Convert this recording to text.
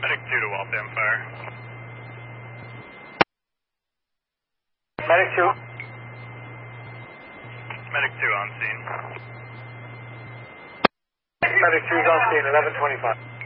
Medic 2 to Waltham Fire. Medic 2. Medic 2 on scene. Medic 2 is on scene, 1125.